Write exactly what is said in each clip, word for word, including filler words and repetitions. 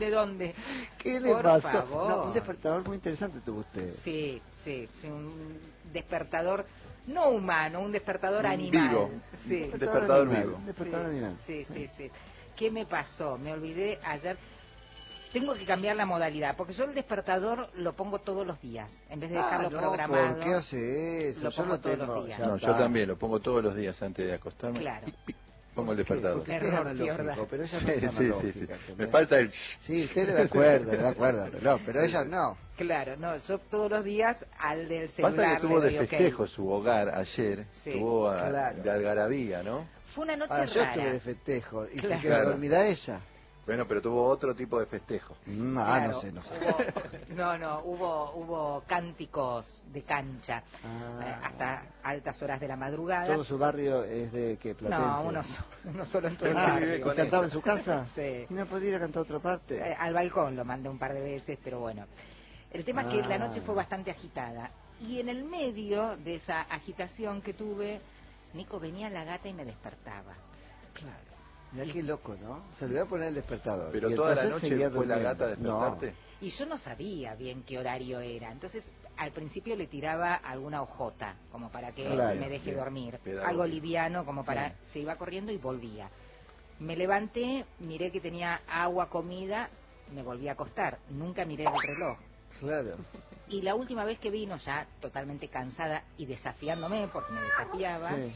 ¿De dónde? ¿Qué le Por pasó? favor. No, un despertador muy interesante tuvo usted. Sí, sí, sí, un despertador no humano, un despertador animal. Vivo. Sí. Un despertador animal, vivo. Un despertador sí, animal. sí, sí, sí. ¿Qué me pasó? Me olvidé ayer. Tengo que cambiar la modalidad, porque yo el despertador lo pongo todos los días, en vez de dejarlo ah, no, programado. ¿por qué hace eso? Lo Yo pongo lo todos tengo, los días. ya No, está. yo también lo pongo todos los días antes de acostarme. Claro. Pic, pic, pongo el ¿Por qué? despertador. Porque es Error, analógico, Fiorda. pero ella no Sí, es sí, sí, sí. analógica, Me ¿entendés? falta el... Sí, usted le da cuerda, le da cuerda al reloj, pero ella no. Claro, no, yo todos los días al del celular Pasa que tuvo le de doy ok. festejo su hogar ayer, Sí, tuvo a- claro. de algarabía, ¿no? Fue una noche Ahora, yo rara. estuve de festejo y Claro. se quedó Claro. dormida ella. Bueno, pero tuvo otro tipo de festejo. Mm, ah, Claro, no sé, no sé. hubo- no, no, hubo, hubo cánticos de cancha Ah. eh, hasta altas horas de la madrugada. ¿Todo su barrio es de qué, Platense? No, uno, so- uno solo en todo el Pero sí barrio. vive ¿Y con cantaba ella. en su casa? Sí. ¿Y no podía ir a cantar a otra parte? Eh, al balcón lo mandé un par de veces, pero bueno. El tema es que la noche fue bastante agitada. Y en el medio de esa agitación que tuve, Nico, venía la gata y me despertaba. Claro. Mirá qué loco, ¿no? Se le voy a poner el despertador. Pero Y toda la entonces noche seguía fue la durmiendo. gata a despertarte. Y yo no sabía bien qué horario era. Entonces, al principio le tiraba alguna hojota, como para que Claro, me deje bien. dormir. Pedagógico. Algo liviano, como para... Bien. Se iba corriendo y volvía. Me levanté, miré que tenía agua, comida, me volví a acostar. Nunca miré el reloj. Claro. Y la última vez que vino, ya totalmente cansada y desafiándome, porque me desafiaba, Sí.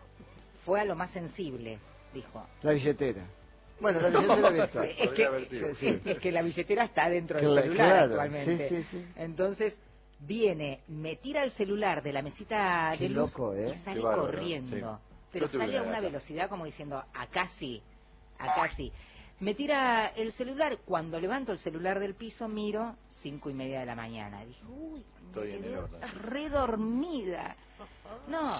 fue a lo más sensible, dijo. La billetera. Bueno, la billetera virtual. Es Podría que, haber sido. Sí. es que la billetera está dentro del Cla- celular claro, actualmente. sí, sí, sí. Entonces viene, me tira el celular de la mesita Qué de luz loco, ¿eh? y sale Qué bárbaro, corriendo. sí. Pero Yo tuve sale a una una gata. velocidad como diciendo, acá sí, acá sí. Me tira el celular, cuando levanto el celular del piso, miro cinco y media de la mañana. Dije, uy, Estoy me en quedé el horno. redormida. No,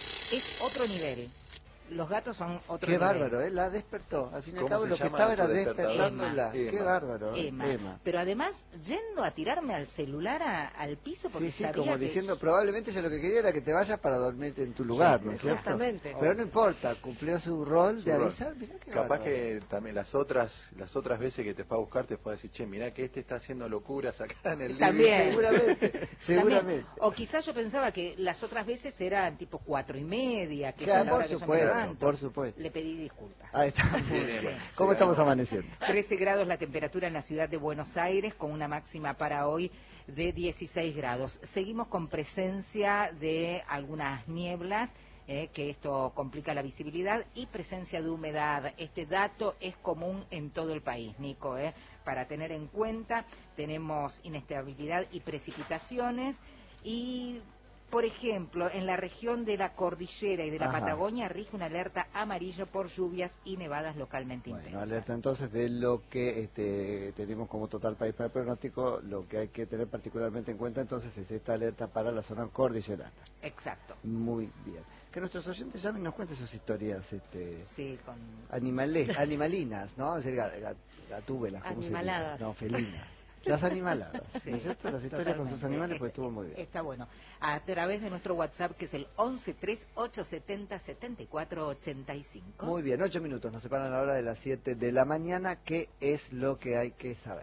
es otro nivel. Los gatos son otro Qué nivel. bárbaro, ¿eh? La despertó. Al fin y al ¿Cómo cabo se lo que llama estaba tu era despertador? despertándola. Emma. Qué Emma. bárbaro, ¿eh? Emma. Emma. Pero además, yendo a tirarme al celular a- al piso porque Sí, sí, sabía como que... diciendo, probablemente ella lo que quería era que te vayas para dormirte en tu lugar, Sí, ¿no es cierto? exactamente. Pero no importa, cumplió su rol Su de rol. avisar, mirá qué Capaz bárbaro. que también las otras las otras veces que te fue a buscar te fue a decir, che, mirá que este está haciendo locuras acá en el living. También. Seguramente, También. seguramente. O quizás yo pensaba que las otras veces eran tipo cuatro y media, que Claro, es la hora por que yo me supuesto, levanto. por supuesto. Le pedí disculpas. Ahí está. Bien, Sí. Emma. ¿Cómo Sí, estamos ganó. amaneciendo? trece grados la temperatura en la ciudad de Buenos Aires, con una máxima para hoy de dieciséis grados. Seguimos con presencia de algunas nieblas, eh, que esto complica la visibilidad, y presencia de humedad. Este dato es común en todo el país, Nico, eh, para tener en cuenta. Tenemos inestabilidad y precipitaciones y... Por ejemplo, en la región de la Cordillera y de la Ajá. Patagonia rige una alerta amarillo por lluvias y nevadas localmente Bueno, intensas. alerta entonces de lo que este, tenemos como total país para el pronóstico, lo que hay que tener particularmente en cuenta entonces es esta alerta para la zona cordillerana. Exacto. Muy bien. Que nuestros oyentes llamen y nos cuenten sus historias este, Sí, con... animales, animalinas, ¿no? Es decir, gat- gat- gatúbelas, ¿cómo se diría? Animaladas. No, felinas. Las animaladas, Sí, ¿no es cierto? Las historias con sus totalmente. animales, pues Está- estuvo muy bien. Está bueno. A través de nuestro WhatsApp, que es el once tres ocho setenta setenta y cuatro ochenta y cinco. Muy bien, ocho minutos, nos separan ahora de las siete de la mañana. ¿Qué es lo que hay que saber?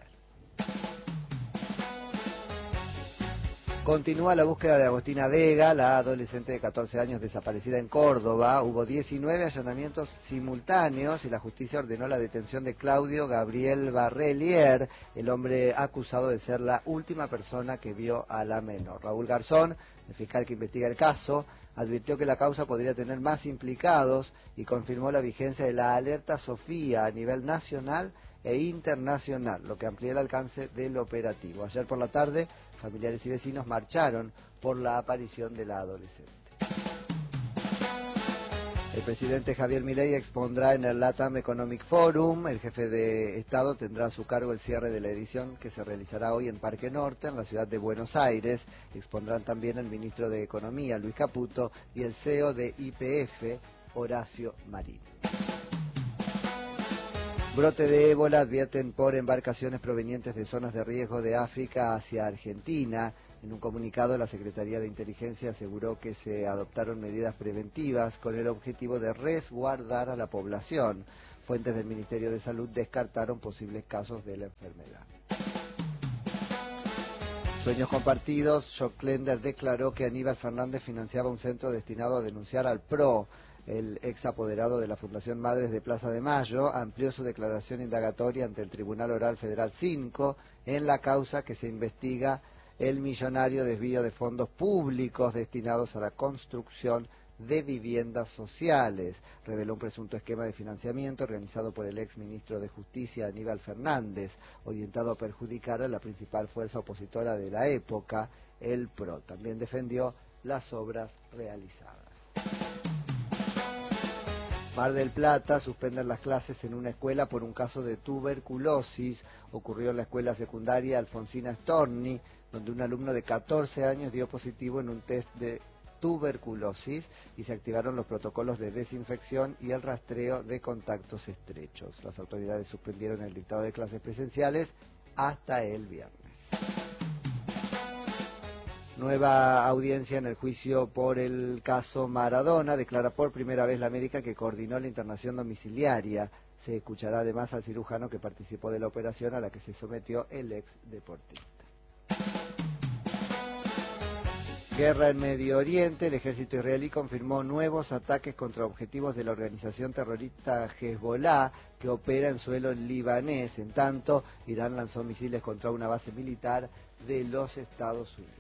Continúa la búsqueda de Agostina Vega, la adolescente de catorce años desaparecida en Córdoba. Hubo diecinueve allanamientos simultáneos y la justicia ordenó la detención de Claudio Gabriel Barrelier, el hombre acusado de ser la última persona que vio a la menor. Raúl Garzón, el fiscal que investiga el caso, advirtió que la causa podría tener más implicados y confirmó la vigencia de la alerta Sofía a nivel nacional e internacional, lo que amplía el alcance del operativo. Ayer por la tarde, familiares y vecinos marcharon por la aparición de la adolescente. El presidente Javier Milei expondrá en el LATAM Economic Forum. El jefe de Estado tendrá a su cargo el cierre de la edición que se realizará hoy en Parque Norte, en la ciudad de Buenos Aires. Expondrán también el ministro de Economía, Luis Caputo, y el C E O de Y P F, Horacio Marín. Brote de ébola, advierten por embarcaciones provenientes de zonas de riesgo de África hacia Argentina. En un comunicado, la Secretaría de Inteligencia aseguró que se adoptaron medidas preventivas con el objetivo de resguardar a la población. Fuentes del Ministerio de Salud descartaron posibles casos de la enfermedad. Sueños compartidos, Joclender declaró que Aníbal Fernández financiaba un centro destinado a denunciar al P R O. El ex apoderado de la Fundación Madres de Plaza de Mayo amplió su declaración indagatoria ante el Tribunal Oral Federal cinco en la causa que se investiga el millonario desvío de fondos públicos destinados a la construcción de viviendas sociales. Reveló un presunto esquema de financiamiento organizado por el ex ministro de Justicia Aníbal Fernández, orientado a perjudicar a la principal fuerza opositora de la época, el P R O. También defendió las obras realizadas. Mar del Plata suspenden las clases en una escuela por un caso de tuberculosis. Ocurrió en la escuela secundaria Alfonsina Storni, donde un alumno de catorce años dio positivo en un test de tuberculosis y se activaron los protocolos de desinfección y el rastreo de contactos estrechos. Las autoridades suspendieron el dictado de clases presenciales hasta el viernes. Nueva audiencia en el juicio por el caso Maradona. Declara por primera vez la médica que coordinó la internación domiciliaria. Se escuchará además al cirujano que participó de la operación a la que se sometió el ex deportista. Guerra en Medio Oriente. El ejército israelí confirmó nuevos ataques contra objetivos de la organización terrorista Hezbollah, que opera en suelo libanés. En tanto, Irán lanzó misiles contra una base militar de los Estados Unidos.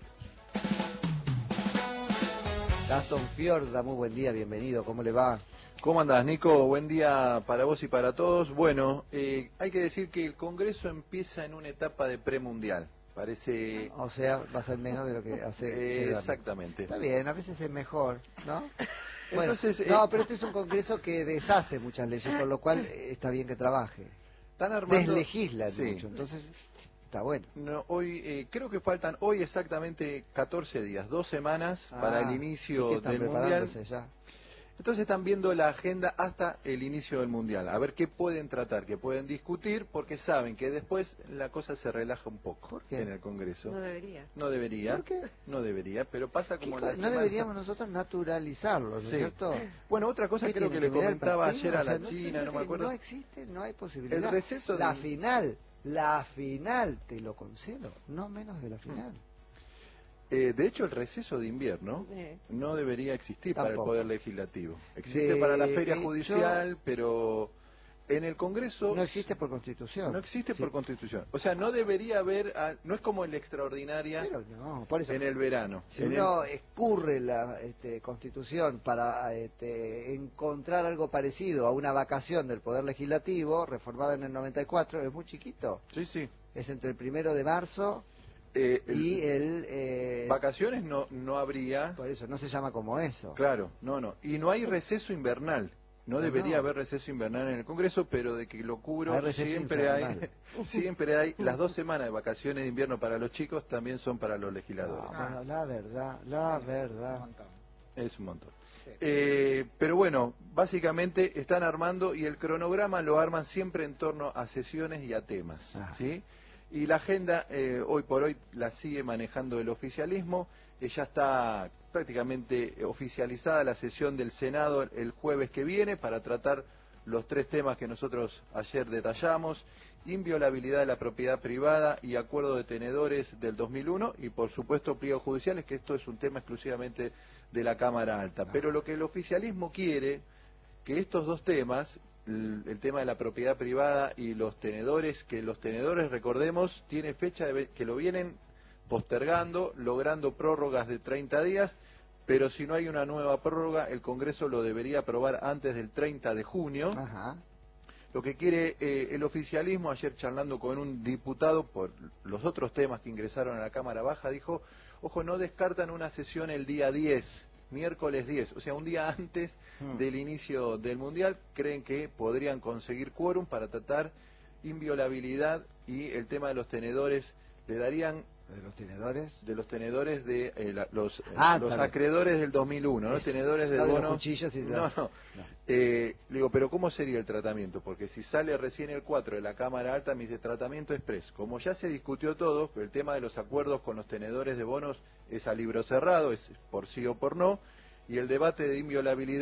Gastón Fiorda, muy buen día, bienvenido, ¿cómo le va? ¿Cómo andás, Nico? Buen día para vos y para todos. Bueno, eh, hay que decir que el Congreso empieza en una etapa de premundial. Parece... O sea, va a ser menos de lo que hace... Eh, exactamente. Está bien, a veces es mejor, ¿no? Bueno, Entonces, eh, no, pero este es un Congreso que deshace muchas leyes, por lo cual eh, está bien que trabaje. Están armando... Deslegislan sí. mucho, entonces está bueno. No, hoy eh, creo que faltan hoy exactamente catorce días, dos semanas Ah, para el inicio ¿y qué están del Mundial. preparándose ya? Entonces están viendo la agenda hasta el inicio del Mundial, a ver qué pueden tratar, qué pueden discutir, porque saben que después la cosa se relaja un poco. ¿Por qué? En el Congreso. No debería. No debería. ¿Por qué? No debería, pero pasa como la No semana... deberíamos nosotros naturalizarlo, ¿no es Sí. cierto? Bueno, otra cosa ¿Qué creo que tiene le ver el comentaba partido? ayer a O sea, la no China, existe, no me acuerdo. No existe, no hay posibilidad. El receso La de... final, la final, te lo concedo, no menos de la final. Eh, de hecho, el receso de invierno Sí. no debería existir Tampoco. para el Poder Legislativo. Existe De para la feria hecho, judicial, pero en el Congreso... No existe por Constitución. No existe Sí. por Constitución. O sea, no debería haber... ah, no es como el extraordinaria Pero no, por eso. en el verano. Si En uno el- escurre la este, Constitución para este, encontrar algo parecido a una vacación del Poder Legislativo, reformada en el noventa y cuatro, es muy chiquito. Sí, sí. Es entre el primero de marzo Eh, el- y el... eh, Vacaciones no, no habría... por eso, no se llama como eso. Claro, no, no. Y no hay receso invernal. No No, debería no. haber receso invernal en el Congreso, pero de que lo cubro, Hay receso siempre hay, infernal. siempre hay. Las dos semanas de vacaciones de invierno para los chicos también son para los legisladores. Ah, bueno, la verdad, la verdad. Es un montón. Eh, pero bueno, básicamente están armando y el cronograma lo arman siempre en torno a sesiones y a temas, Ah. ¿sí? Y la agenda eh, hoy por hoy la sigue manejando el oficialismo. Eh, ya está prácticamente oficializada la sesión del Senado el jueves que viene para tratar los tres temas que nosotros ayer detallamos: inviolabilidad de la propiedad privada y acuerdo de tenedores del dos mil uno, y por supuesto pliegos judiciales, que esto es un tema exclusivamente de la Cámara Alta. Pero lo que el oficialismo quiere, que estos dos temas, el, el tema de la propiedad privada y los tenedores, que los tenedores, recordemos, tiene fecha de, que lo vienen postergando, logrando prórrogas de treinta días, pero si no hay una nueva prórroga, el Congreso lo debería aprobar antes del treinta de junio. Ajá. Lo que quiere eh, el oficialismo, ayer charlando con un diputado por los otros temas que ingresaron a la Cámara Baja, dijo, ojo, no descartan una sesión el día diez, miércoles diez, o sea, un día antes Hmm. del inicio del Mundial. Creen que podrían conseguir quórum para tratar inviolabilidad y el tema de los tenedores. Le darían ¿De los tenedores? de los tenedores de eh, la- los, eh, Ah, los está bien. acreedores del dos mil uno, ¿no? Eso. Tenedores del No de los bono. cuchillos y de- No, no. No. Eh, le digo, pero ¿cómo sería el tratamiento? Porque si sale recién el cuatro de la Cámara Alta, me dice tratamiento express. Como ya se discutió todo, el tema de los acuerdos con los tenedores de bonos es a libro cerrado, es por sí o por no, y el debate de inviolabilidad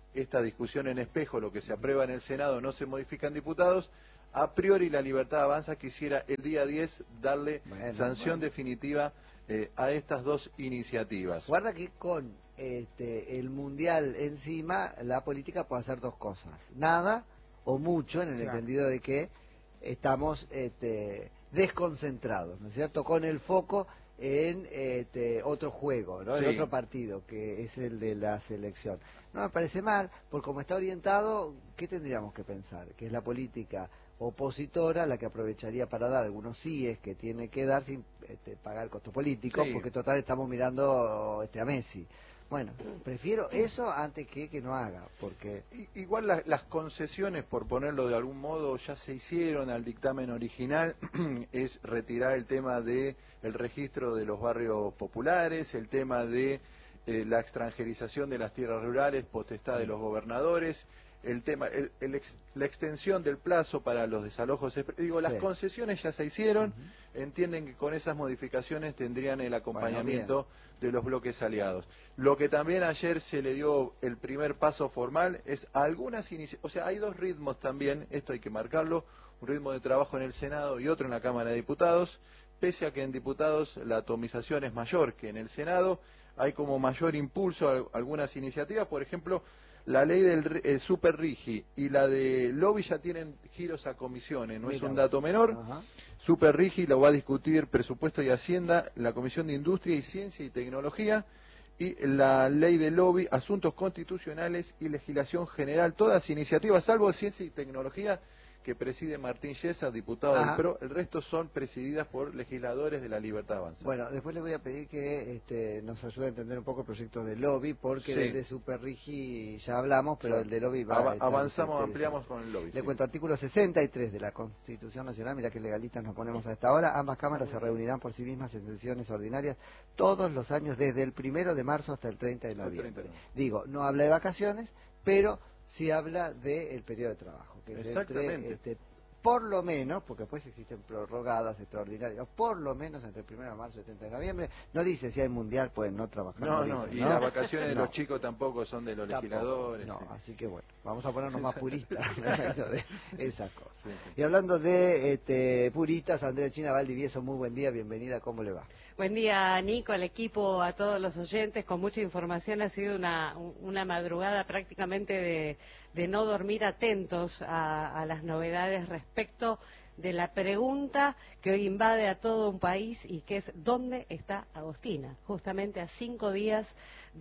esta discusión en espejo, lo que se aprueba en el Senado no se modifica en diputados, a priori la Libertad Avanza quisiera el día diez darle bueno, sanción bueno. definitiva eh, a estas dos iniciativas. Guarda que con este, el Mundial encima, la política puede hacer dos cosas. Nada o mucho, en el Claro. entendido de que estamos este, desconcentrados, ¿no es cierto? Con el foco en este, otro juego, ¿no? Sí. En otro partido, que es el de la selección. No me parece mal, porque como está orientado, ¿qué tendríamos que pensar? Que es la política opositora la que aprovecharía para dar algunos síes que tiene que dar sin este, pagar costos políticos, Sí. porque total estamos mirando este, a Messi. Bueno, prefiero eso antes que que no haga, porque... I- Igual la- las concesiones, por ponerlo de algún modo, ya se hicieron al dictamen original, es retirar el tema de el registro de los barrios populares, el tema de eh, la extranjerización de las tierras rurales, potestad de los gobernadores, el tema, el, el ex- la extensión del plazo para los desalojos. expre- Digo, las Sí. concesiones ya se hicieron, entienden que con esas modificaciones tendrían el acompañamiento de los bloques aliados. Lo que también ayer se le dio el primer paso formal es algunas iniciativas, o sea, hay dos ritmos también, esto hay que marcarlo, un ritmo de trabajo en el Senado y otro en la Cámara de Diputados, pese a que en diputados la atomización es mayor que en el Senado, hay como mayor impulso a algunas iniciativas, por ejemplo, la ley del eh, Super Rigi y la de Lobby ya tienen giros a comisiones, no Mira es un vos. dato menor. Ajá. Super Rigi lo va a discutir Presupuesto y Hacienda, la Comisión de Industria y Ciencia y Tecnología, y la ley de lobby, asuntos constitucionales y legislación general, todas iniciativas, salvo Ciencia y Tecnología, que preside Martín Yesa, diputado Ajá. del P R O, el resto son presididas por legisladores de la Libertad Avanza. Bueno, después le voy a pedir que este, nos ayude a entender un poco el proyecto de lobby, porque Sí. del de Super Rigi ya hablamos, pero Ya. el de lobby va Ava- a estar avanzamos, interesante. ampliamos con el lobby. Le sí. cuento, artículo sesenta y tres de la Constitución Nacional, mira que legalistas nos ponemos a esta hora, ambas cámaras se reunirán por sí mismas en sesiones ordinarias todos los años desde el primero de marzo hasta el treinta de treinta de noviembre. noviembre. Digo, no habla de vacaciones, pero sí habla del periodo de trabajo, que es Exactamente. entre, este, por lo menos, porque después existen prorrogadas extraordinarias, por lo menos entre el primero de marzo y el treinta de noviembre, no dice si hay mundial, pueden no trabajar. No, dice, no, y ¿no? las vacaciones de No. los chicos tampoco son de los Tampoco, legisladores. no, sí. así que bueno, vamos a ponernos más puristas respecto de esa cosa. Sí, sí. Y hablando de este, puristas, Andrea China Valdivieso, muy buen día, bienvenida, ¿cómo le va? Buen día, Nico, al equipo, a todos los oyentes, con mucha información. Ha sido una, una madrugada prácticamente de, de no dormir, atentos a, a las novedades respecto de la pregunta que hoy invade a todo un país y que es ¿dónde está Agostina? Justamente a cinco días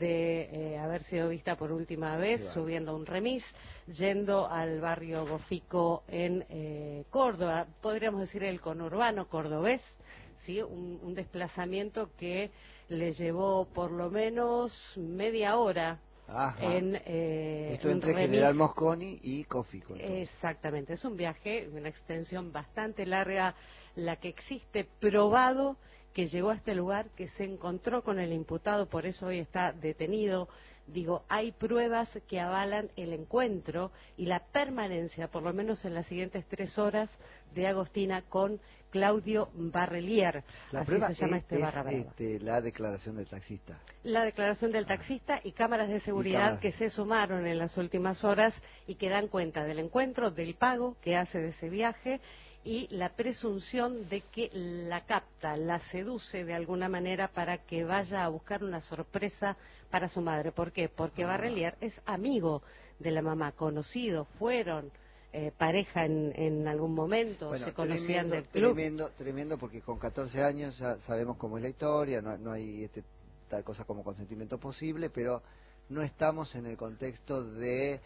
de eh, haber sido vista por última vez, Claro. subiendo un remis, yendo al barrio Gofico en eh, Córdoba, podríamos decir el conurbano cordobés, ¿sí? un, un desplazamiento que le llevó por lo menos media hora. Ajá. En, eh, Esto un entre remis. General Mosconi y Cófico. entonces. Exactamente, es un viaje, una extensión bastante larga, la que existe, probado que llegó a este lugar, que se encontró con el imputado, por eso hoy está detenido. Digo, hay pruebas que avalan el encuentro y la permanencia, por lo menos en las siguientes tres horas, de Agostina con Claudio Barrelier. La Así prueba se llama es, este es, barra brava. este, la declaración del taxista. La declaración del taxista y cámaras de seguridad cámaras. que se sumaron en las últimas horas y que dan cuenta del encuentro, del pago que hace de ese viaje y la presunción de que la capta, la seduce de alguna manera para que vaya a buscar una sorpresa para su madre. ¿Por qué? Porque Ah. Barrelier es amigo de la mamá, conocido, fueron eh, pareja en, en algún momento, Bueno, se conocían tremendo, del club. tremendo, tremendo, porque con catorce años ya sabemos cómo es la historia, no, no hay este, tal cosa como consentimiento posible, pero no estamos en el contexto de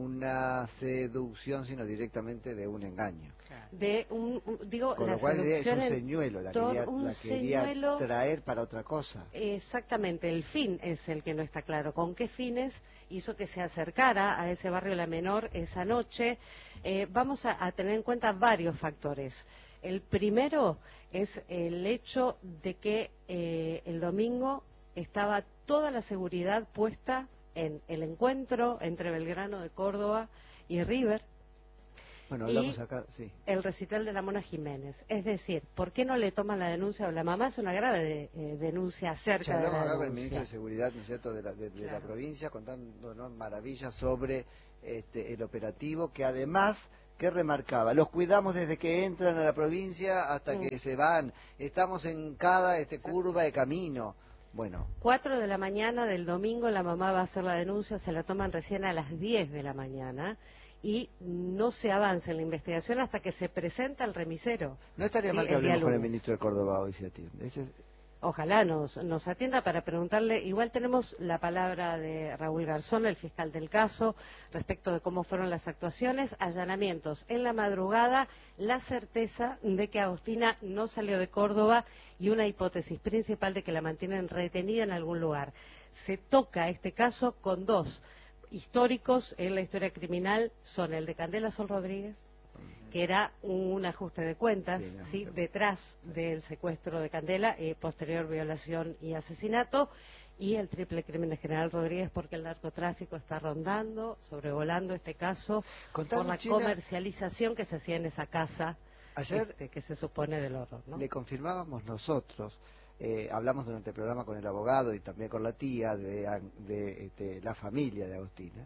una seducción, sino directamente de un engaño. De un, un- digo, Con la lo cual es seducción un en señuelo, la tor- quería, un la quería señuelo- traer para otra cosa. Exactamente, el fin es el que no está claro. ¿Con qué fines hizo que se acercara a ese barrio La Menor esa noche? Eh, vamos a, a tener en cuenta varios factores. El primero es el hecho de que eh, el domingo estaba toda la seguridad puesta en el encuentro entre Belgrano de Córdoba y River. Bueno, hablamos y acá, sí. el recital de la Mona Jiménez. Es decir, ¿por qué no le toman la denuncia? La mamá hace una grave de, eh, denuncia acerca de la Hablamos acá con el denuncia. ministro de Seguridad, ¿no es cierto?, de la, de, de Claro. la provincia, contándonos maravillas sobre este, el operativo, que además, ¿qué remarcaba? Los cuidamos desde que entran a la provincia hasta Mm. que se van. Estamos en cada este, curva de camino. Bueno. Cuatro de la mañana del domingo la mamá va a hacer la denuncia, se la toman recién a las diez de la mañana y no se avanza en la investigación hasta que se presenta el remisero. No estaría Sí, mal que el día hablemos con el lunes. ministro de Córdoba hoy, si atiende. Ese es- Ojalá nos, nos atienda para preguntarle, igual tenemos la palabra de Raúl Garzón, el fiscal del caso, respecto de cómo fueron las actuaciones, allanamientos en la madrugada, la certeza de que Agostina no salió de Córdoba y una hipótesis principal de que la mantienen retenida en algún lugar. Se toca este caso con dos históricos en la historia criminal, son el de Candela Sol Rodríguez, que era un ajuste de cuentas, Sí, no, ¿sí? no. detrás del secuestro de Candela, eh, posterior violación y asesinato, y el triple crimen de General Rodríguez, porque el narcotráfico está rondando, sobrevolando este caso, Contanos, por la China, comercialización que se hacía en esa casa, ayer este, que se supone del horror, ¿no? le confirmábamos nosotros, eh, hablamos durante el programa con el abogado y también con la tía de, de, este, la familia de Agostina,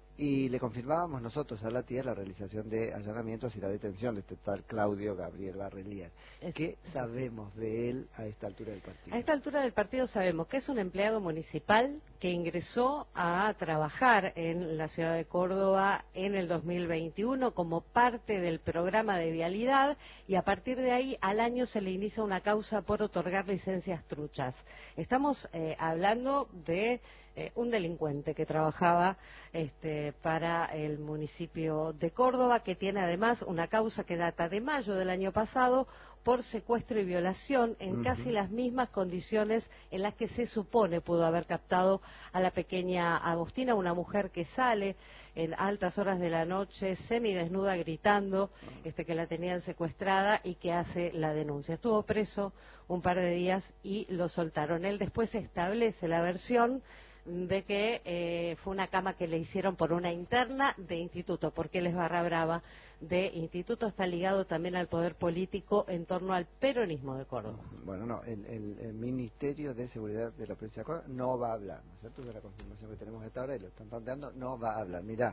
y le confirmábamos nosotros a la tía la realización de allanamientos y la detención de este tal Claudio Gabriel Barrelier. Es- ¿Qué es sabemos de él a esta altura del partido? A esta altura del partido sabemos que es un empleado municipal que ingresó a trabajar en la ciudad de Córdoba en el dos mil veintiuno como parte del programa de vialidad y a partir de ahí al año se le inicia una causa por otorgar licencias truchas. Estamos eh, hablando de eh, un delincuente que trabajaba este, para el municipio de Córdoba, que tiene además una causa que data de mayo del año pasado por secuestro y violación en Ujú. casi las mismas condiciones en las que se supone pudo haber captado a la pequeña Agostina, una mujer que sale en altas horas de la noche semidesnuda gritando este, que la tenían secuestrada y que hace la denuncia. Estuvo preso un par de días y lo soltaron. Él después establece la versión de que eh, fue una cama que le hicieron por una interna de instituto, porque él es barra brava de instituto, está ligado también al poder político en torno al peronismo de Córdoba. Bueno, no, el, el, el Ministerio de Seguridad de la provincia de Córdoba no va a hablar, ¿no es cierto? De la confirmación que tenemos hasta ahora y lo están tanteando, no va a hablar. Mirá,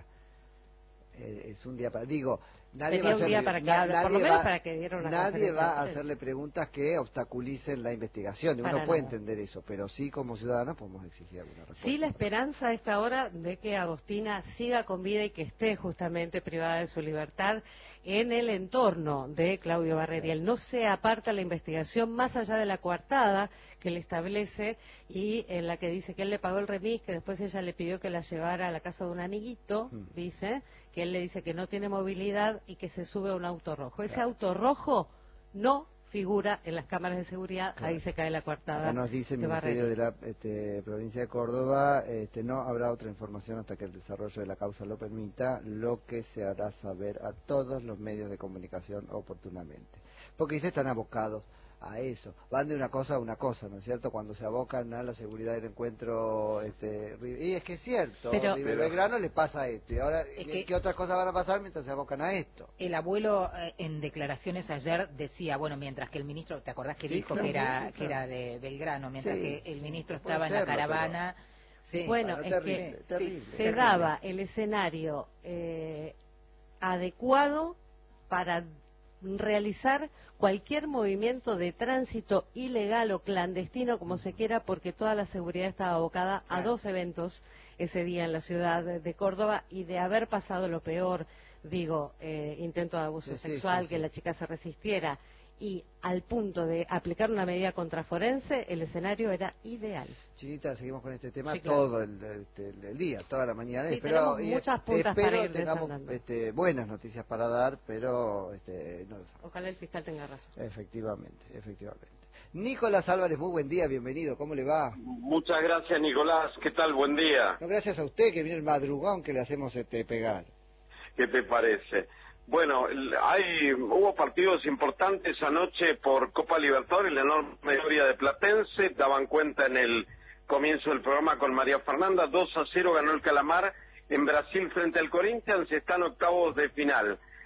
eh, es un día para... Digo, nadie Sería va a un hacerle, día para que na- hable, por lo nadie menos va- para que diera una nadie conferencia va de a prensa. hacerle preguntas que obstaculicen la investigación. Uno Para puede nada. entender eso, pero sí como ciudadanos podemos exigir alguna respuesta. Sí, la esperanza a esta hora de que Agostina siga con vida y que esté justamente privada de su libertad en el entorno de Claudio Barreriel. No se aparta la investigación más allá de la coartada que le establece y en la que dice que él le pagó el remis, que después ella le pidió que la llevara a la casa de un amiguito, Mm. dice, que él le dice que no tiene movilidad y que se sube a un auto rojo. Ese Claro. auto rojo no figura en las cámaras de seguridad, Claro. ahí se cae la coartada. Acá nos dice el de Ministerio Barreriel. de la este, provincia de Córdoba, este, no habrá otra información hasta que el desarrollo de la causa lo permita, lo que se hará saber a todos los medios de comunicación oportunamente. Porque dice, están abocados a eso, van de una cosa a una cosa, ¿no es cierto? Cuando se abocan a la seguridad del encuentro, este, y es que es cierto, Pero- River Pero- Belgrano le pasa esto, y ahora, Es ¿qué, que- qué otras cosas van a pasar mientras se abocan a esto? El abuelo eh, en declaraciones ayer decía, bueno, mientras que el ministro, ¿te acordás que Sí, dijo claro, que era sí, que claro. era de Belgrano? Mientras Sí, que el sí, ministro puede estaba en la serlo, caravana. Sí. Bueno, Bueno, es terrible, que terrible, se terrible. daba el escenario eh, adecuado para realizar cualquier movimiento de tránsito ilegal o clandestino, como se quiera, porque toda la seguridad estaba abocada a Claro. dos eventos ese día en la ciudad de, de Córdoba y de haber pasado lo peor, digo, eh, intento de abuso Sí, sí, sexual, sí, que sí. la chica se resistiera y al punto de aplicar una medida contraforense, el escenario era ideal. Chinita, seguimos con este tema Sí, claro. todo el, este, el- el día, toda la mañana. Sí, espero, tenemos muchas puntas espero para ir tengamos desandando. este, buenas noticias para dar, pero este, no lo sabemos. Ojalá el fiscal tenga razón. Efectivamente, efectivamente. Nicolás Álvarez, muy buen día, bienvenido, ¿cómo le va? Muchas gracias, Nicolás. ¿Qué tal? Buen día. No, gracias a usted que viene el madrugón que le hacemos este pegar. ¿Qué te parece? Bueno, el- hay hubo partidos importantes anoche por Copa Libertadores, la enorme mayoría de Platense, daban cuenta en el comienzo del programa con María Fernanda, dos a cero ganó el Calamar en Brasil frente al Corinthians, están octavos de final.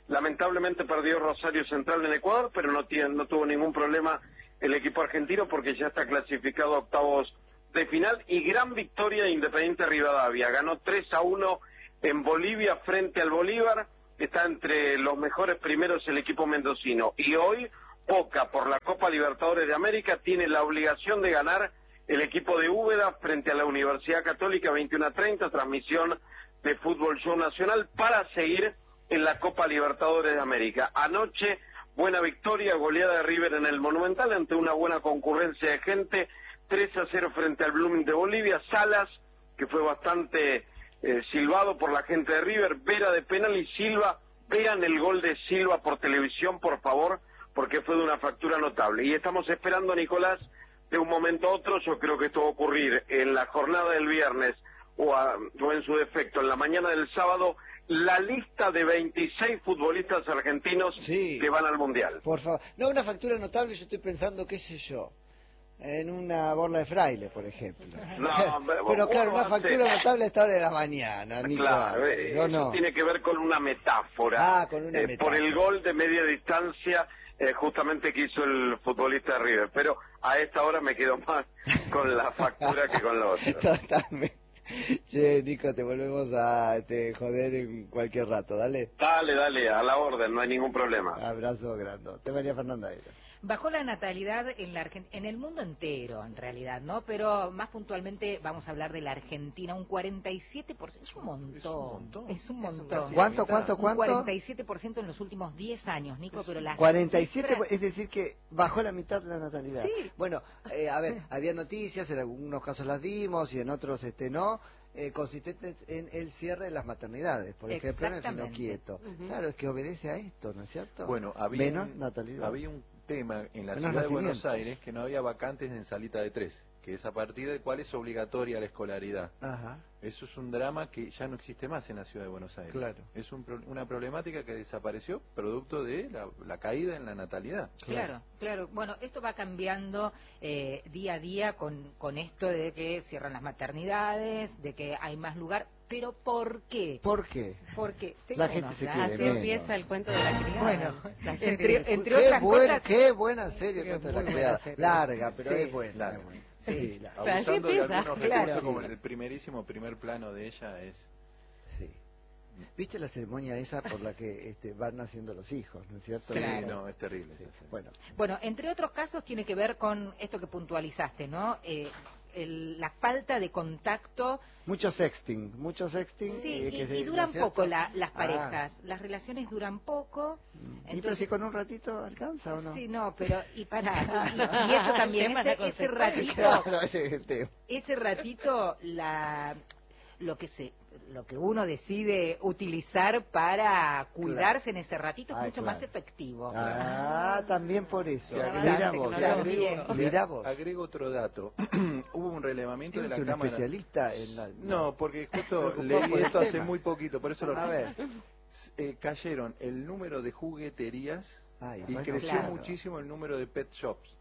Lamentablemente perdió Rosario Central en Ecuador, pero no, tiene, no tuvo ningún problema el equipo argentino porque ya está clasificado a octavos de final. Y gran victoria de Independiente Rivadavia. Ganó tres a uno en Bolivia frente al Bolívar. Está entre los mejores primeros el equipo mendocino. Y hoy, Boca, por la Copa Libertadores de América, tiene la obligación de ganar el equipo de Úbeda frente a la Universidad Católica, veintiuno a treinta, transmisión de Fútbol Show Nacional, para seguir en la Copa Libertadores de América. Anoche, buena victoria, goleada de River en el Monumental ante una buena concurrencia de gente, tres a cero frente al Blooming de Bolivia. Salas, que fue bastante eh, silbado por la gente de River, Vera de penal y Silva. Vean el gol de Silva por televisión, por favor, porque fue de una factura notable. Y estamos esperando, Nicolás, de un momento a otro, yo creo que esto va a ocurrir en la jornada del viernes o, a, o en su defecto en la mañana del sábado, la lista de veintiséis futbolistas argentinos sí, que van al Mundial. Por favor. No, una factura notable, yo estoy pensando, qué sé yo, en una borla de fraile, por ejemplo. No, pero, pero claro, una hace... factura notable a esta hora de la mañana, Nico. Claro, eh, no, eso no. tiene que ver con una metáfora. Ah, con una eh, metáfora. Por el gol de media distancia, eh, justamente que hizo el futbolista de River. Pero a esta hora me quedo más con la factura que con lo otro. Totalmente. Che, Nico, te volvemos a te joder en cualquier rato, dale. Dale, dale, a la orden, no hay ningún problema. Abrazo grande. Te María Fernanda. Bajó la natalidad en la Argen- en el mundo entero, en realidad, ¿no? Pero más puntualmente vamos a hablar de la Argentina, un cuarenta y siete por ciento, es un montón, es un montón. Es un montón. ¿Cuánto, cuánto, cuánto? Un cuarenta y siete por ciento en los últimos diez años, Nico, pero las cuarenta y siete, cifras... es decir que bajó la mitad de la natalidad. Sí. Bueno, eh, a ver, había noticias, en algunos casos las dimos y en otros este no. Eh, consistentes en el cierre de las maternidades, por ejemplo, en el Fino Quieto. Uh-huh. Claro, es que obedece a esto, ¿no es cierto? Bueno, había, menos un, natalidad. Había un tema en la menos ciudad de Buenos Aires que no había vacantes en salita de tres, que es a partir del cual es obligatoria la escolaridad. Ajá. Eso es un drama que ya no existe más en la ciudad de Buenos Aires. Claro. Es un, una problemática que desapareció producto de la, la caída en la natalidad. Claro, claro. claro. Bueno, esto va cambiando eh, día a día con, con esto de que cierran las maternidades, de que hay más lugar. ¿Pero por qué? ¿Por qué? Porque la gente se quiere Así menos. Empieza el cuento de la criada. Bueno, la entre, entre qué otras buen, cosas... Qué buena serie el Qué cuento de la buena criada. serie. Larga, pero Sí. es buena. Larga. Sí, sí, la- O sea, así Abusando de empieza, algunos claro. recursos, como Sí. el primerísimo primer plano de ella es... sí. ¿Viste la ceremonia esa por la que este, van naciendo los hijos, no es cierto? Sí, Claro. no, es terrible. Sí. esa serie. Bueno, Bueno, entre otros casos tiene que ver con esto que puntualizaste, ¿no? Eh, el- la falta de contacto. mucho sexting, mucho sexting. Sí, eh, que y, se- y ¿no duran es cierto? poco la- las Ah. parejas, las relaciones duran poco. ¿Y pero si con un ratito alcanza o no? Sí, no, pero y para y, y eso también, El tema es ese, la ese consecuencia. ratito, Claro, ese es el tema. ese ratito la lo que se lo que uno decide utilizar para cuidarse en ese ratito es Ay, mucho claro. más efectivo. Ah, también por eso. Te Mira agrego, vos, te agrego- También. te mira vos. agrego otro dato. Hubo un relevamiento de la ¿Eres un Cámara... especialista en la...? No, porque justo Preocupado leí por el esto hace tema. muy poquito, por eso lo... A ver. Eh, cayeron el número de jugueterías Ay, y bueno, creció claro. muchísimo el número de pet shops,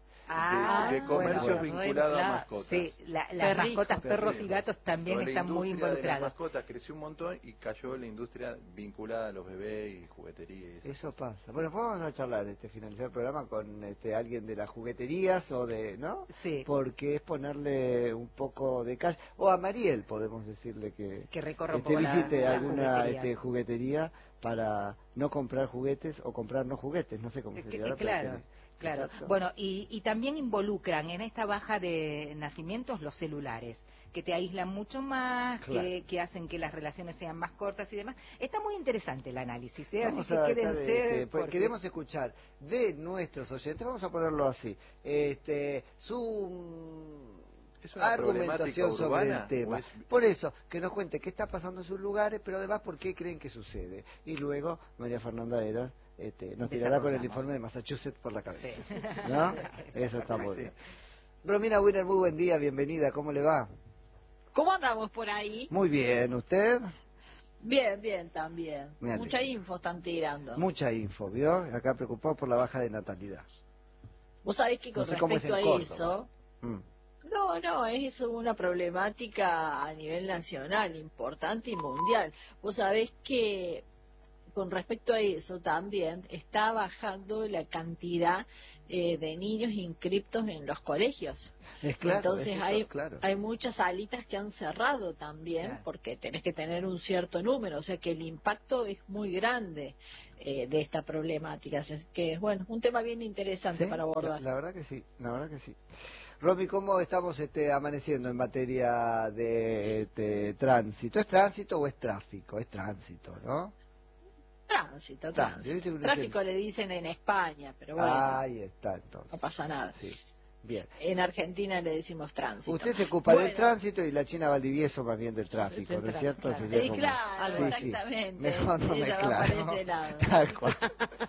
Ah, de, de comercios bueno. vinculados a Claro. mascotas. Sí, la- las Perrijos. mascotas, perros y Perrijos. gatos también Pero la están muy industria de las involucrados. mascotas creció un montón y cayó la industria vinculada a los bebés y juguetería. Y esas Eso cosas. pasa. Bueno, pues vamos a charlar, este, finalizar el programa con este alguien de las jugueterías o de, ¿no? Sí. Porque es ponerle un poco de calle. O a Mariel podemos decirle que, Que recorra un este, poco la- visite la alguna juguetería. este, juguetería para no comprar juguetes o comprar no juguetes, no sé cómo Eh, se que- llama. eh, claro, claro. Exacto. Bueno, y, y también involucran en esta baja de nacimientos los celulares, que te aíslan mucho más, Claro. que, que hacen que las relaciones sean más cortas y demás. Está muy interesante el análisis, ¿eh? Vamos Así que a quédense. estar, este, pues, porque- queremos escuchar de nuestros oyentes, vamos a ponerlo así, este, su ¿Es una argumentación problemática sobre urbana el tema. o es- Por eso, que nos cuente qué está pasando en sus lugares, pero además por qué creen que sucede. Y luego, María Fernanda Heras este, nos tirará con el Desarrollamos. informe de Massachusetts por la cabeza. Sí. ¿No? Eso está muy Sí. bien. Romina Wiener, muy buen día, bienvenida, ¿cómo le va? ¿Cómo andamos por ahí? Muy bien, ¿usted? Bien, bien, también. Me alegro. Mucha info están tirando. Mucha info, ¿vio? Acá preocupado por la baja de natalidad. Vos sabés que con No sé cómo es respecto en a Córdoba. eso, Mm. no, no, es una problemática a nivel nacional, importante y mundial. Vos sabés que con respecto a eso también está bajando la cantidad eh, de niños inscriptos en los colegios. Es claro, Entonces es hay, claro. hay muchas salitas que han cerrado también, Claro. porque tenés que tener un cierto número, o sea que el impacto es muy grande eh, de esta problemática. Así que, bueno, un tema bien interesante ¿Sí? para abordar. La, la verdad que sí, la verdad que sí. Romy, ¿cómo estamos este, amaneciendo en materia de este, tránsito? ¿Es tránsito o es tráfico? Es tránsito, ¿no? Tránsito, Tránsito, tránsito. ¿viste? Uno Tráfico dice- le dicen en España, pero bueno, Ahí está, entonces. no pasa nada. Sí, bien. En Argentina le decimos tránsito. Usted se ocupa del Bueno, tránsito y la China Valdivieso más bien del tráfico, Del ¿no es tráfico, cierto? claro. Sería Eh, como- claro, Sí, sí. exactamente. Mejor no Ella va mezclar, por ¿no? ese lado. Tal cual.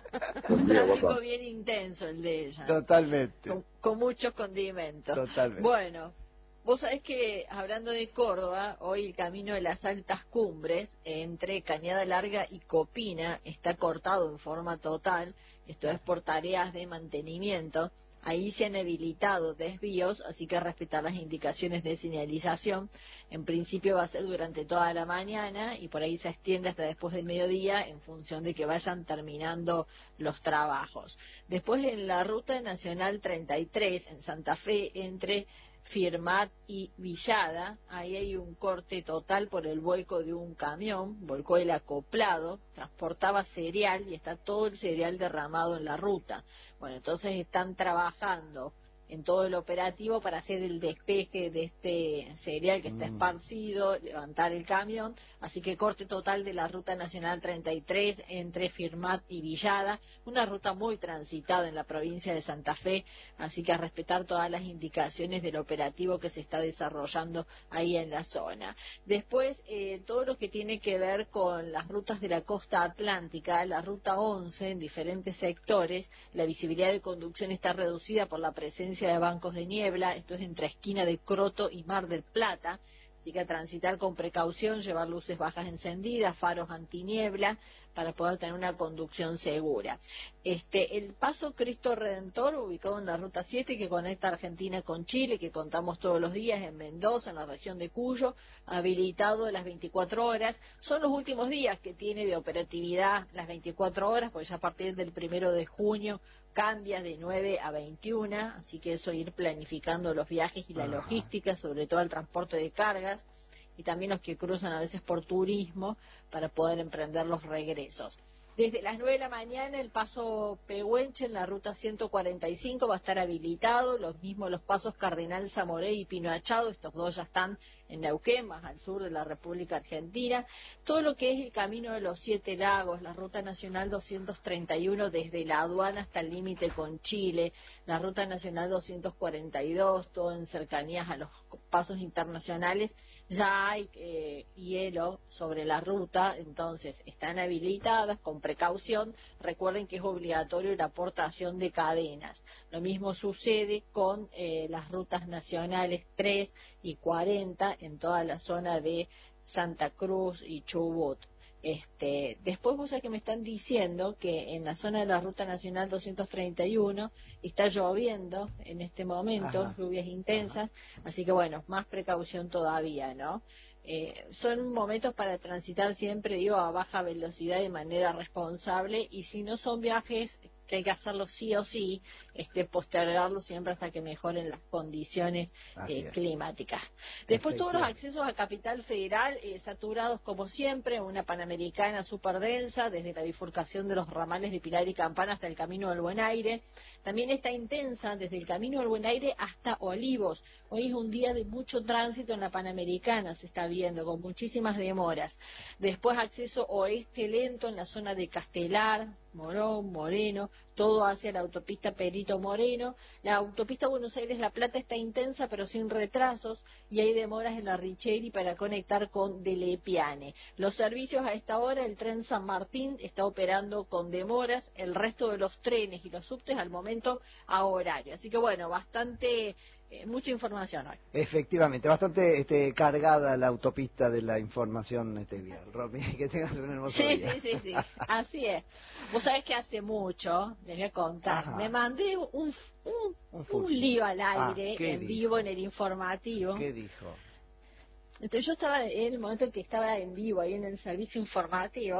Un tráfico bien intenso el de ella. Totalmente, Con, con muchos condimentos. totalmente. Bueno, vos sabés que hablando de Córdoba, hoy el camino de las altas cumbres entre Cañada Larga y Copina está cortado en forma total. Esto es por tareas de mantenimiento. Ahí se han habilitado desvíos, así que respetar las indicaciones de señalización. En principio va a ser durante toda la mañana y por ahí se extiende hasta después del mediodía en función de que vayan terminando los trabajos. Después en la ruta nacional treinta y tres en Santa Fe entre Firmat y Villada, ahí hay un corte total por el vuelco de un camión, volcó el acoplado, transportaba cereal y está todo el cereal derramado en la ruta. Bueno, entonces están trabajando en todo el operativo para hacer el despeje de este cereal que está Mm. esparcido, levantar el camión, así que corte total de la ruta nacional treinta y tres entre Firmat y Villada, una ruta muy transitada en la provincia de Santa Fe, así que a respetar todas las indicaciones del operativo que se está desarrollando ahí en la zona. Después, eh, todo lo que tiene que ver con las rutas de la costa atlántica, la ruta once en diferentes sectores, la visibilidad de conducción está reducida por la presencia de bancos de niebla, esto es entre esquina de Croto y Mar del Plata, así que a transitar con precaución, llevar luces bajas encendidas, faros antiniebla, para poder tener una conducción segura. Este, el paso Cristo Redentor, ubicado en la ruta siete, que conecta Argentina con Chile, que contamos todos los días en Mendoza, en la región de Cuyo, habilitado las veinticuatro horas. Son los últimos días que tiene de operatividad las veinticuatro horas, porque ya a partir del primero de junio cambia de nueve a veintiuna, así que eso ir planificando los viajes y la Ajá. logística, sobre todo el transporte de cargas y también los que cruzan a veces por turismo para poder emprender los regresos. Desde las nueve de la mañana el paso Pehuenche en la ruta ciento cuarenta y cinco va a estar habilitado, los mismos los pasos Cardenal Zamoré y Pino Achado, estos dos ya están en Neuquén, más al sur de la República Argentina. Todo lo que es el camino de los Siete Lagos, la ruta nacional doscientos treinta y uno desde la aduana hasta el límite con Chile, la ruta nacional doscientos cuarenta y dos, todo en cercanías a los pasos internacionales, ya hay eh, hielo sobre la ruta, entonces están habilitadas con precaución. Recuerden que es obligatorio la aportación de cadenas. Lo mismo sucede con eh, las rutas nacionales tres y cuarenta en toda la zona de Santa Cruz y Chubut. Este, después vos sabés que me están diciendo que en la zona de la Ruta Nacional doscientos treinta y uno está lloviendo en este momento, Ajá. lluvias intensas, así que bueno, más precaución todavía, ¿no? Eh, son momentos para transitar siempre, digo, a baja velocidad de manera responsable, y si no son viajes que hay que hacerlo sí o sí, este, postergarlo siempre hasta que mejoren las condiciones Así eh, es. climáticas. Después todos los Efectivamente. accesos a Capital Federal eh, saturados como siempre, una Panamericana súper densa, desde la bifurcación de los ramales de Pilar y Campana hasta el Camino del Buen Aire. También está intensa desde el Camino del Buen Aire hasta Olivos. Hoy es un día de mucho tránsito en la Panamericana, se está viendo, con muchísimas demoras. Después acceso oeste lento en la zona de Castelar, Morón, Moreno, todo hacia la autopista Perito Moreno. La autopista Buenos Aires-La Plata está intensa pero sin retrasos, y hay demoras en la Richeri para conectar con Delepiane. Los servicios a esta hora, el tren San Martín está operando con demoras, el resto de los trenes y los subtes al momento a horario. Así que bueno, bastante... Eh, mucha información hoy. Efectivamente, bastante este, cargada la autopista de la información este día. Romy, que tengas un hermoso Sí, día. sí, sí, sí, así es. Vos sabés que hace mucho, les voy a contar, Ajá. me mandé un, un, Un un furcio. lío al Ah, aire, ¿qué en dijo? vivo, en el informativo. ¿Qué dijo? Entonces yo estaba en el momento en que estaba en vivo ahí en el servicio informativo,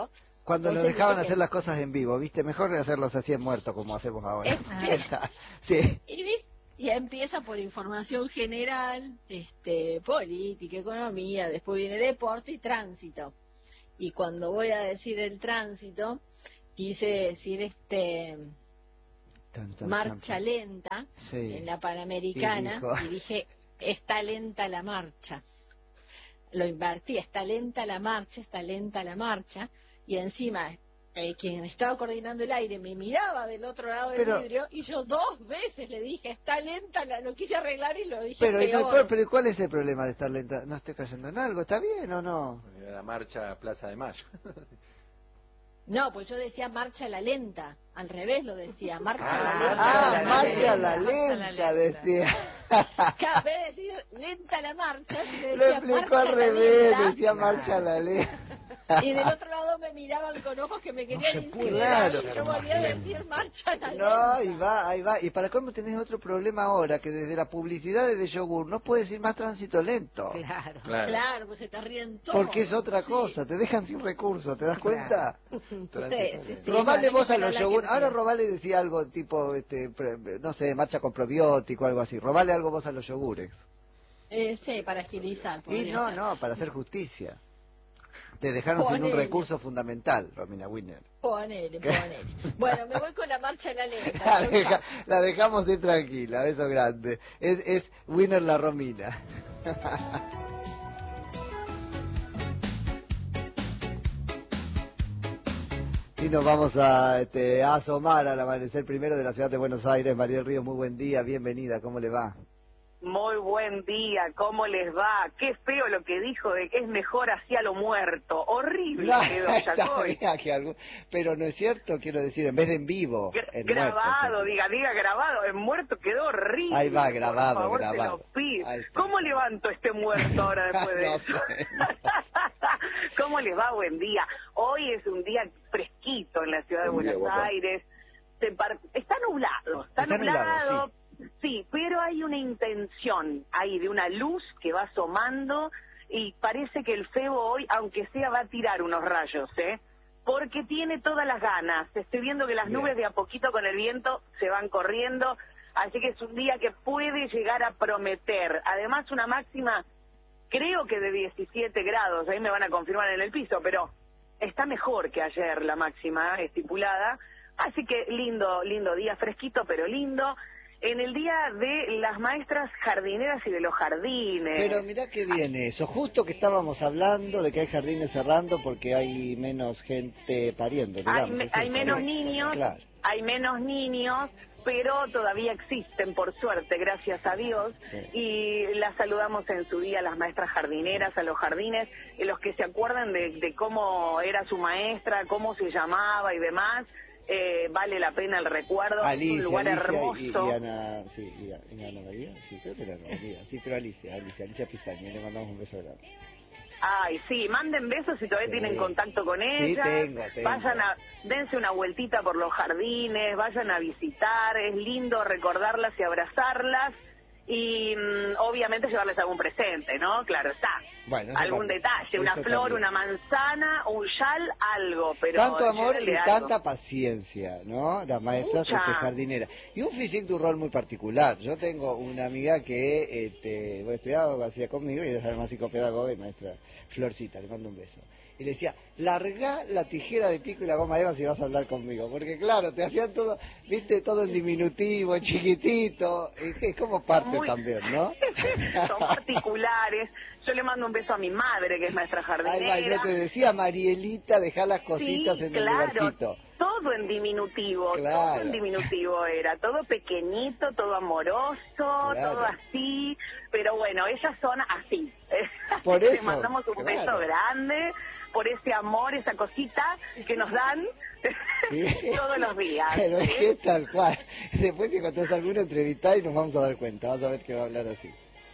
Cuando nos Entonces, dejaban viste hacer que- las cosas en vivo, ¿viste? Mejor hacerlos así en muerto, como hacemos ahora. Eh, Sí. Y, vi- y empieza por información general, este, política, economía, después viene deporte y tránsito. Y cuando voy a decir el tránsito, quise decir este Tan, tan, marcha tan. lenta Sí. en la Panamericana Y dijo- y dije, está lenta la marcha. Lo invertí, está lenta la marcha, está lenta la marcha, y encima eh, quien estaba coordinando el aire me miraba del otro lado del Pero- vidrio y yo dos veces le dije, está lenta, la, lo quise arreglar y lo dije Pero, ¿y peor. cuál, pero ¿cuál es el problema de estar lenta? ¿No estoy cayendo en algo? ¿Está bien o no? La marcha Plaza de Mayo. No, pues yo decía marcha a la lenta, al revés lo decía, marcha a la Ah, lenta. Ah, la marcha la lenta. Marcha la lenta, lenta. decía. Cada vez de decir lenta la marcha, yo le Lo decía explicó marcha al a la revés, lenta, decía marcha la lenta. y del otro lado me miraban con ojos que me querían se puede incinerar, hacer y yo volvía a decir marcha a la No, lenta. ahí va, ahí va. Y para cómo tenés otro problema ahora, que desde la publicidad de yogur no puedes ir más tránsito lento. Claro. Claro. Claro, pues se te ríen todos. Porque es otra Sí. cosa, te dejan sin recursos, ¿te das cuenta? Sí, sí, sí. Robale Bueno, vos a que no los la yogur. quiero Ahora decir. Robale decía algo tipo, este, pre- no sé, marcha con probiótico, algo así. Robale algo vos a los yogures. Eh, sí, para agilizar. Y podría no, ser. no, para hacer justicia. Te dejaron sin un Ponele. recurso fundamental, Romina Winner. Ponele, ponele. Bueno, me voy con la marcha a la lenta. La, Chau, deja- chau. la dejamos ir tranquila, beso grande. Es, es Winner la Romina. Y nos vamos a, este, a asomar al amanecer primero de la ciudad de Buenos Aires. María del Río, muy buen día, bienvenida, ¿cómo le va? Muy buen día, ¿cómo les va? Qué feo lo que dijo de que es mejor hacia lo muerto. Horrible No, quedó Yacoy. sabía que algún- pero no es cierto, quiero decir, en vez de en vivo, Gra- en grabado, muerto, sí. diga, diga grabado, en muerto quedó horrible. Ahí va, grabado, Por favor, grabado. Se lo pido. Ahí está. ¿Cómo levanto este muerto ahora después de No eso? sé. ¿Cómo les va? Buen día. Hoy es un día fresquito en la ciudad de Buen día, Buenos guapa. Aires. Se par- Está nublado, está, Está nublado, nublado. Sí, pero hay una intención ahí de una luz que va asomando y parece que el Febo hoy, aunque sea, va a tirar unos rayos, ¿eh? Porque tiene todas las ganas. Estoy viendo que las Bien. nubes de a poquito con el viento se van corriendo, así que es un día que puede llegar a prometer. Además, una máxima, creo que de diecisiete grados, ahí me van a confirmar en el piso, pero está mejor que ayer la máxima estipulada. Así que lindo, lindo día, fresquito pero lindo. En el día de las maestras jardineras y de los jardines. Pero mirá que viene eso, justo que estábamos hablando de que hay jardines cerrando porque hay menos gente pariendo, digamos. hay, me- es hay eso, menos ¿no? niños, Claro. hay menos niños, pero todavía existen, por suerte, gracias a Dios. Sí. Y las saludamos en su día a las maestras jardineras, a los jardines, en los que se acuerdan de, de cómo era su maestra, cómo se llamaba y demás. Eh, vale la pena el recuerdo, es Alicia, un lugar Alicia hermoso. y, y Ana, sí, y, y Ana María, sí, creo que era Ana María, sí, pero Alicia, Alicia, Alicia Pistaña, le mandamos un beso grande. Ay, sí, manden besos si todavía Sí. tienen contacto con Sí, ellas. tengo, tengo. Vayan a, dense una vueltita por los jardines, vayan a visitar, es lindo recordarlas y abrazarlas. Y mm, obviamente llevarles algún presente, ¿no? Claro está. Bueno, eso Algún también, detalle, una eso flor, también. una manzana, un chal, algo. Pero Tanto amor y llévenle algo. tanta paciencia, ¿no? Las maestras Mucha. este, jardineras. Y un physique du rol muy particular. Yo tengo una amiga que este, bueno, estudiaba, hacía conmigo y es además psicopedagoga y maestra Florcita, le mando un beso. Y le decía, larga la tijera de pico y la goma eva si vas a hablar conmigo. Porque claro, te hacían todo, viste, todo en diminutivo, en chiquitito. Y que es como parte Muy- también, ¿no? Son particulares. Yo le mando un beso a mi madre, que es maestra Ahí jardinera. va, y no te decía, Marielita, dejá las cositas Sí, en el claro, lugarcito. todo en diminutivo, Claro. todo en diminutivo era, todo pequeñito, todo amoroso, Claro. todo así, pero bueno, ellas son así. Por Les eso, mandamos un claro. beso grande por ese amor, esa cosita que nos dan Sí. todos los días. Pero es ¿sí? que es tal cual. Después si encontrás alguna entrevista y nos vamos a dar cuenta, vas a ver que va a hablar así.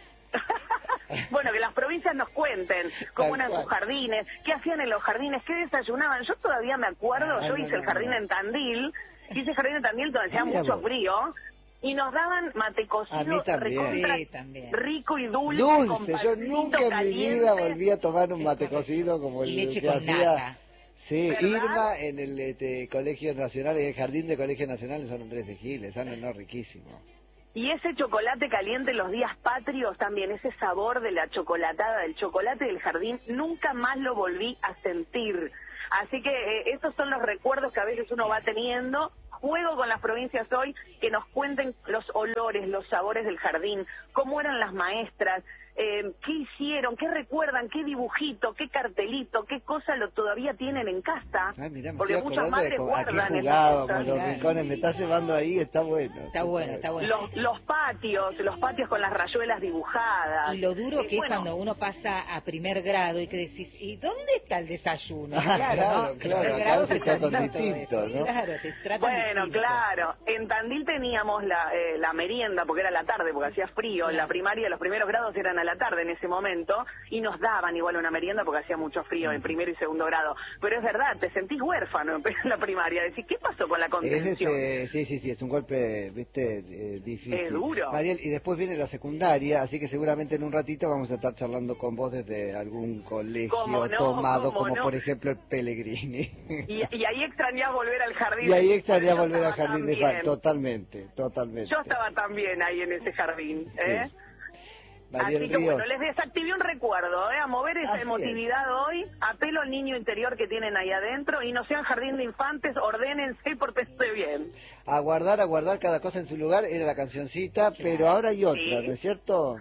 Bueno, que las provincias nos cuenten cómo Tal eran sus cual. jardines, qué hacían en los jardines, qué desayunaban. Yo todavía me acuerdo, Ah, yo no, hice no, el jardín no. en Tandil, hice jardín en Tandil donde hacía Ah, mira mucho vos. frío, y nos daban mate A mí cocido también. recontra Sí, también. rico y dulce. Dulce, con yo pancito nunca en mi vida caliente. volví a tomar un mate cocido como Y el leche que con hacía. nata. Sí, ¿verdad? Irma en el este, Colegio Nacional, en el Jardín de Colegio Nacional en San Andrés de Giles, ah, no, no, riquísimo. Y ese chocolate caliente en los días patrios también, ese sabor de la chocolatada, del chocolate del jardín, nunca más lo volví a sentir. Así que eh, esos son los recuerdos que a veces uno va teniendo. Juego con las provincias hoy, que nos cuenten los olores, los sabores del jardín, cómo eran las maestras, eh, qué hicieron, qué recuerdan, qué dibujito, qué cartelito, qué cosa lo todavía tienen en casa. Ah, mirá, me porque estoy muchas acordando de madres cómo- a qué guardan esas jugábamos, cosas. los Claro. rincones, me está llevando ahí, está bueno. Está bueno, está bueno. Los, los patios, los patios con las rayuelas dibujadas. Y lo duro Eh, que bueno, es cuando uno pasa a primer grado y que decís, ¿y dónde está el desayuno? Ah, Claro, claro, ¿no? claro, Primer acá grado se se tratan trata todo distinto, eso. ¿no? Claro, te tratan Bueno, distinto. claro. En Tandil teníamos la, eh, la merienda, porque era la tarde, porque hacía frío. En la Claro. primaria, los primeros grados eran a la tarde en ese momento, y nos daban igual una merienda porque hacía mucho frío en primero y segundo grado. Pero es verdad, te sentís huérfano en la primaria. Decís, ¿qué pasó con la Es contención? este, sí, sí, sí, es un golpe, viste, eh, difícil. Es duro. Mariel, y después viene la secundaria, así que seguramente en un ratito vamos a estar charlando con vos desde algún colegio ¿Cómo no? tomado, ¿Cómo como no? por ejemplo el Pellegrini. Y, y ahí extrañás volver al jardín. Y ahí estaría Yo volver al estaba jardín de también. Fan, totalmente, totalmente. Yo estaba también ahí en ese jardín, ¿eh? Sí. Mariel Así que Ríos. bueno, les desactivé un recuerdo, ¿eh? A mover esa Así emotividad hoy, apelo al niño interior que tienen ahí adentro y no sean jardín de infantes, ordénense y pórtense bien. A guardar, a guardar cada cosa en su lugar, era la cancioncita, pero ahora hay otra, Sí. ¿no es cierto?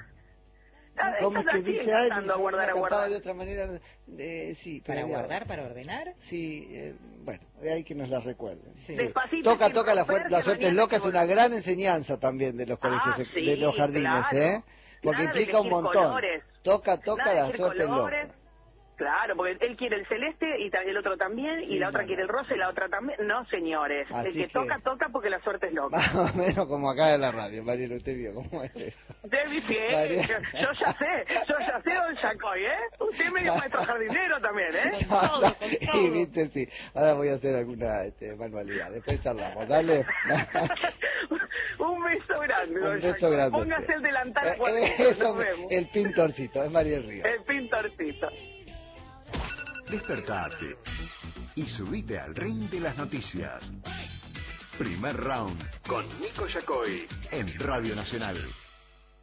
Ah, ¿Cómo es esta que la siguen dice? Ay, cantando, a mi guardar, sobrina a cantaba guardar. de otra manera. Eh, sí, pero ¿Para ya- guardar, para ordenar? Sí, eh, bueno, hay que nos la recuerden. Sí. Despacito, Toca, sin toca la, romper, fuer- la que suerte mañana loca, que es una volvemos. gran enseñanza también de los colegios, Ah, de sí, los jardines, claro. ¿eh? Porque Nada de implica un elegir montón. colores. Toca, toca Nada de la elegir suerte colores. loca. Claro, porque él quiere el celeste y ta- el otro también, Sí, y la otra no, quiere no. el rosa y la otra también. No, señores, Así el que, que- toca, toca porque la suerte es loca. Más o menos como acá en la radio, Mariela, usted vio cómo es eso. Debbie, sí, María- yo, yo ya sé, yo ya sé, don Chacoy, ¿eh? Usted es medio maestro jardinero también, ¿eh? Con todo, con Y todo. viste, sí. Ahora voy a hacer alguna este, manualidad. Después charlamos. Dale. Un beso grande, don Un beso Chacoy. grande. Póngase el delantal a Eh, cuadritos, eso, nos vemos. el pintorcito, es Mariel Ríos. El pintorcito. Despertate y subite al ring de las noticias. Primer round con Nico Yacoy en Radio Nacional.